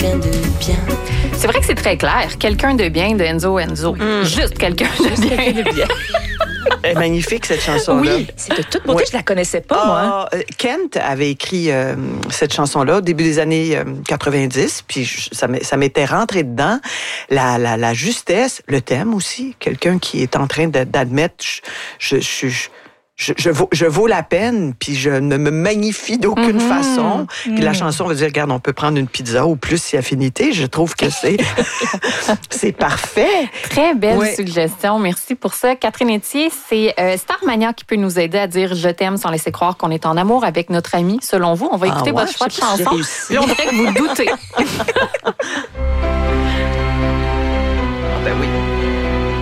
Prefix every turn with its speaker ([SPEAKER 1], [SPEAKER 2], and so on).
[SPEAKER 1] quelqu'un de bien.
[SPEAKER 2] C'est vrai que c'est très clair. Quelqu'un de bien de Enzo. Juste quelqu'un de bien.
[SPEAKER 3] Elle est magnifique, cette chanson-là.
[SPEAKER 2] Oui,
[SPEAKER 4] C'est de toute beauté, je la connaissais pas, moi.
[SPEAKER 3] Kent avait écrit cette chanson-là au début des années 90, puis ça m'était rentré dedans. La justesse, le thème aussi, quelqu'un qui est en train d'admettre, je vaux la peine, puis je ne me magnifie d'aucune façon. Puis la chanson veut dire, regarde, on peut prendre une pizza ou plus si affinité. Je trouve que c'est parfait.
[SPEAKER 2] Très belle suggestion. Merci pour ça. Catherine Etier, c'est Starmania qui peut nous aider à dire « je t'aime » sans laisser croire qu'on est en amour avec notre ami. Selon vous, on va écouter votre choix de chanson. Puis on dirait que vous doutez.
[SPEAKER 3] Ben oui.